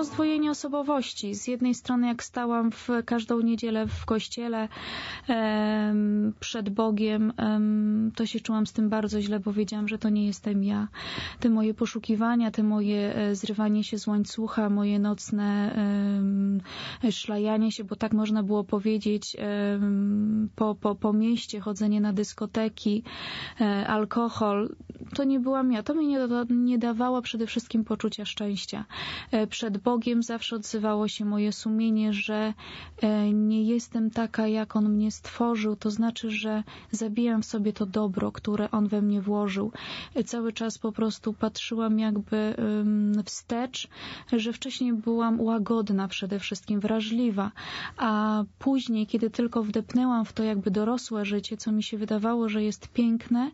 rozdwojenie osobowości. Z jednej strony jak stałam w każdą niedzielę w kościele przed Bogiem, to się czułam z tym bardzo źle, bo wiedziałam, że to nie jestem ja. Te moje poszukiwania, te moje zrywanie się z łańcucha, moje nocne szlajanie się, bo tak można było powiedzieć, po mieście, chodzenie na dyskoteki, alkohol, to nie byłam ja. To mi nie dawało przede wszystkim poczucia szczęścia. Przed Bogiem zawsze odzywało się moje sumienie, że nie jestem taka, jak On mnie stworzył. To znaczy, że zabijam w sobie to dobro, które On we mnie włożył. Cały czas po prostu patrzyłam jakby wstecz, że wcześniej byłam łagodna przede wszystkim, wrażliwa, a później, kiedy tylko wdepnęłam w to jakby dorosłe życie, co mi się wydawało, że jest piękne,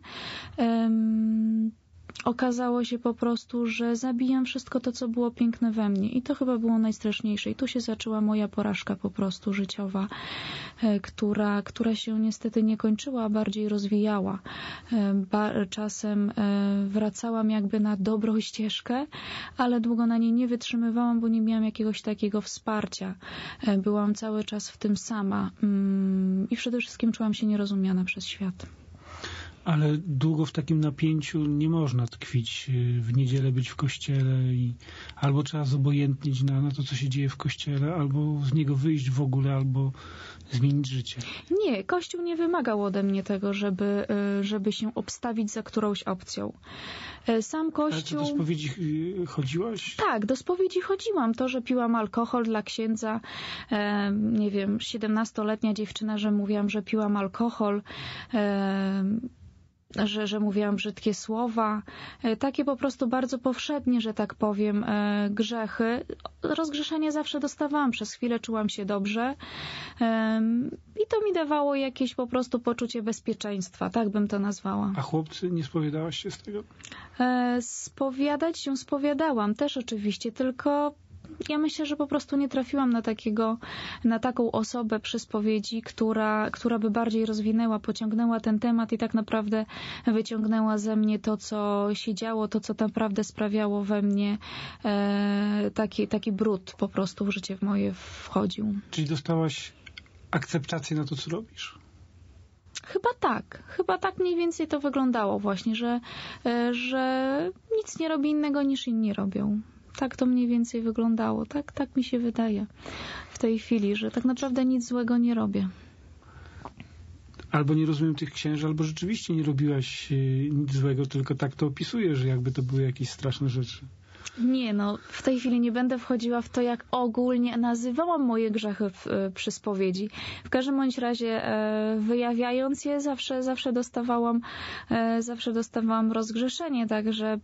okazało się po prostu, że zabijam wszystko to, co było piękne we mnie. I to chyba było najstraszniejsze. I tu się zaczęła moja porażka po prostu życiowa, która się niestety nie kończyła, a bardziej rozwijała. Czasem wracałam jakby na dobrą ścieżkę, ale długo na niej nie wytrzymywałam, bo nie miałam jakiegoś takiego wsparcia. Byłam cały czas w tym sama i przede wszystkim czułam się nierozumiana przez świat. Ale długo w takim napięciu nie można tkwić, w niedzielę być w kościele i albo trzeba zobojętnić na to, co się dzieje w kościele, albo z niego wyjść w ogóle, albo zmienić życie. Nie, Kościół nie wymagał ode mnie tego, żeby się obstawić za którąś opcją. Sam Kościół... Ale co, do spowiedzi chodziłaś? Tak, do spowiedzi chodziłam. To, że piłam alkohol dla księdza, nie wiem, 17-letnia dziewczyna, że mówiłam, że piłam alkohol, że mówiłam brzydkie słowa, takie po prostu bardzo powszednie, że tak powiem, grzechy. Rozgrzeszenie zawsze dostawałam, przez chwilę czułam się dobrze i to mi dawało jakieś po prostu poczucie bezpieczeństwa, tak bym to nazwała. A chłopcy, nie spowiadałaś się z tego? Spowiadać się spowiadałam też oczywiście, tylko ja myślę, że po prostu nie trafiłam na taką osobę przy spowiedzi, która by bardziej rozwinęła, pociągnęła ten temat i tak naprawdę wyciągnęła ze mnie to, co się działo, to, co naprawdę sprawiało we mnie taki brud po prostu w życie moje wchodził. Czyli dostałaś akceptację na to, co robisz? Chyba tak mniej więcej to wyglądało właśnie, że nic nie robi innego niż inni robią. Tak to mniej więcej wyglądało. Tak mi się wydaje w tej chwili, że tak naprawdę nic złego nie robię. Albo nie rozumiem tych księży, albo rzeczywiście nie robiłaś nic złego, tylko tak to opisujesz, że jakby to były jakieś straszne rzeczy. Nie, w tej chwili nie będę wchodziła w to, jak ogólnie nazywałam moje grzechy przy spowiedzi. W każdym bądź razie wyjawiając je, zawsze dostawałam rozgrzeszenie, także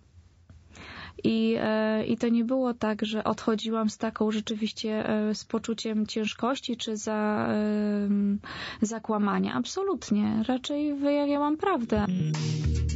I to nie było tak, że odchodziłam z taką rzeczywiście z poczuciem ciężkości czy zakłamania. Absolutnie. Raczej wyjawiałam prawdę.